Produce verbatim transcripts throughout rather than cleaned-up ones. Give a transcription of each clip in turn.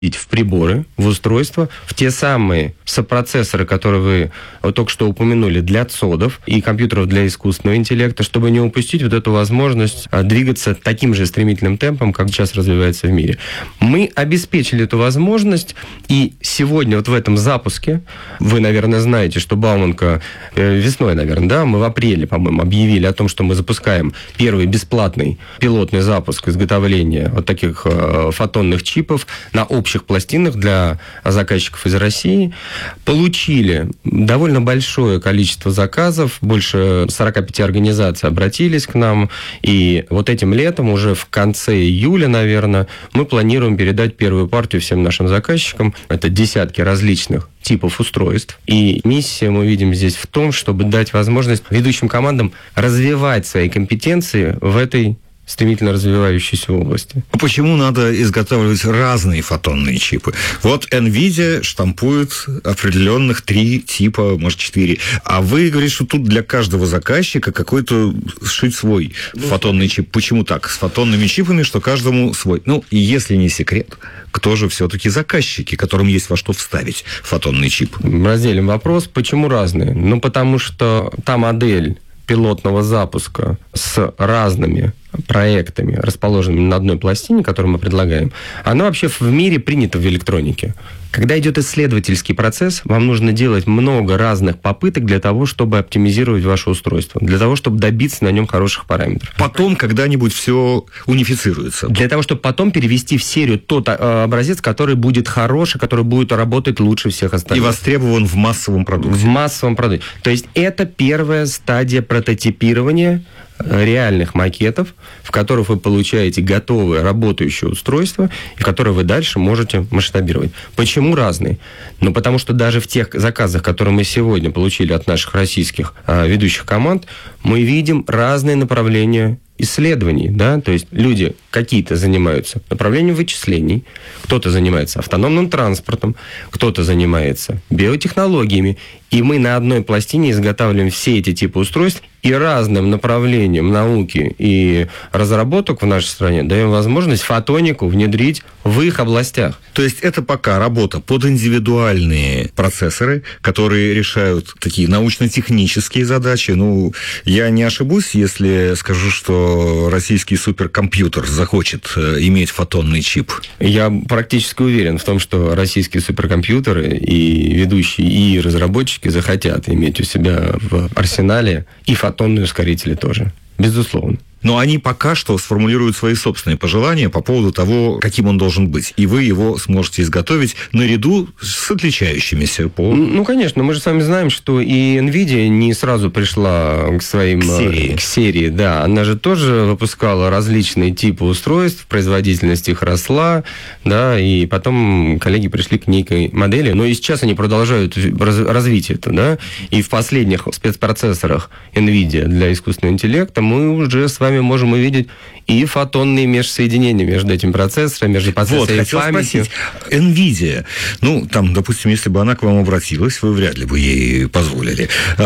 в приборы, в устройства, в те самые сопроцессоры, которые вы вот только что упомянули, для цодов и компьютеров для искусственного интеллекта, чтобы не упустить вот эту возможность двигаться таким же стремительным темпом, как сейчас развивается в мире. Мы обеспечили эту возможность, и сегодня вот в этом запуске, вы, наверное, знаете, что Бауманка весной, наверное, да, мы в апреле, по-моему, объявили о том, что мы запускаем первый бесплатный пилотный запуск изготовления вот таких фотонных чипов на общем пластинах для заказчиков из России. Получили довольно большое количество заказов, больше сорок пять организаций обратились к нам, и вот этим летом, уже в конце июля, наверное, мы планируем передать первую партию всем нашим заказчикам. Это десятки различных типов устройств. И миссия мы видим здесь в том, чтобы дать возможность ведущим командам развивать свои компетенции в этой стремительно развивающейся области. Почему надо изготавливать разные фотонные чипы? Вот NVIDIA штампует определенных три типа, может, четыре. А вы говорите, что тут для каждого заказчика какой-то сшить свой ну, фотонный чип. Почему так? С фотонными чипами, что каждому свой. Ну, и если не секрет, кто же все-таки заказчики, которым есть во что вставить фотонный чип? Разделим вопрос. Почему разные? Ну, потому что та модель пилотного запуска с разными проектами, расположенными на одной пластине, которую мы предлагаем, она вообще в мире принята в электронике. Когда идет исследовательский процесс, вам нужно делать много разных попыток для того, чтобы оптимизировать ваше устройство, для того, чтобы добиться на нем хороших параметров. Потом когда-нибудь все унифицируется. Для того, чтобы потом перевести в серию тот образец, который будет хороший, который будет работать лучше всех остальных. И востребован в массовом продукте. В массовом продукте. То есть это первая стадия прототипирования реальных макетов, в которых вы получаете готовое работающее устройство, и которое вы дальше можете масштабировать. Почему разные? Ну, потому что даже в тех заказах, которые мы сегодня получили от наших российских а, ведущих команд, мы видим разные направления исследований, да, то есть люди какие-то занимаются направлением вычислений, кто-то занимается автономным транспортом, кто-то занимается биотехнологиями, и мы на одной пластине изготавливаем все эти типы устройств, и разным направлениям науки и разработок в нашей стране даем возможность фотонику внедрить в их областях. То есть это пока работа под индивидуальные процессоры, которые решают такие научно-технические задачи. Ну, я не ошибусь, если скажу, что российский суперкомпьютер захочет иметь фотонный чип. Я практически уверен в том, что российские суперкомпьютеры и ведущие и разработчики захотят иметь у себя в арсенале и фотонные ускорители тоже. Безусловно. Но они пока что сформулируют свои собственные пожелания по поводу того, каким он должен быть. И вы его сможете изготовить наряду с отличающимися по... Ну, конечно. Мы же с вами знаем, что и NVIDIA не сразу пришла к своим... К серии. К серии, да. Она же тоже выпускала различные типы устройств, производительность их росла, да, и потом коллеги пришли к некой модели. Но и сейчас они продолжают раз, развитие это, да. И в последних спецпроцессорах NVIDIA для искусственного интеллекта мы уже с вами можем увидеть и фотонные межсоединения между этим процессором, между процессором вот, и хотел памятью. Спросить, NVIDIA, ну, там, допустим, если бы она к вам обратилась, вы вряд ли бы ей позволили.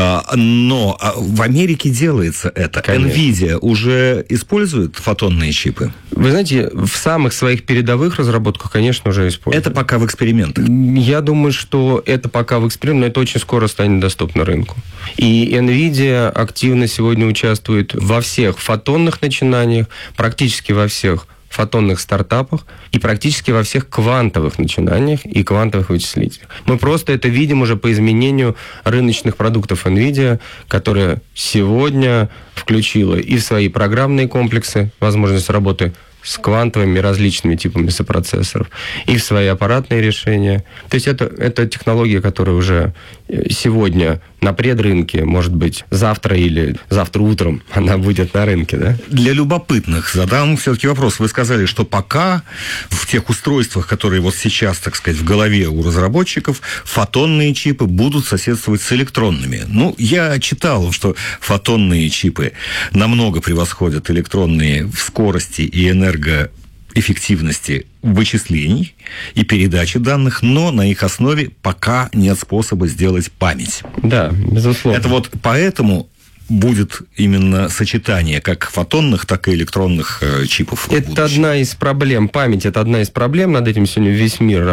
Но в Америке делается это. Конечно. NVIDIA уже использует фотонные чипы? Вы знаете, в самых своих передовых разработках, конечно, уже используют. Это пока в экспериментах? Я думаю, что это пока в экспериментах, но это очень скоро станет доступно рынку. И NVIDIA активно сегодня участвует во всех фотонных начинаниях, практически во всех фотонных стартапах и практически во всех квантовых начинаниях и квантовых вычислителях. Мы просто это видим уже по изменению рыночных продуктов NVIDIA, которая сегодня включила и в свои программные комплексы возможность работы с квантовыми различными типами сопроцессоров, и в свои аппаратные решения. То есть это, это технология, которая уже сегодня на предрынке, может быть, завтра или завтра утром она будет на рынке, да? Для любопытных задам все-таки вопрос. Вы сказали, что пока в тех устройствах, которые вот сейчас, так сказать, в голове у разработчиков, фотонные чипы будут соседствовать с электронными. Ну, я читал, что фотонные чипы намного превосходят электронные в скорости и энергоэффективности вычислений и передачи данных, но на их основе пока нет способа сделать память. Да, безусловно. Это вот поэтому будет именно сочетание как фотонных, так и электронных чипов. Это одна из проблем. Память – это одна из проблем. Над этим сегодня весь мир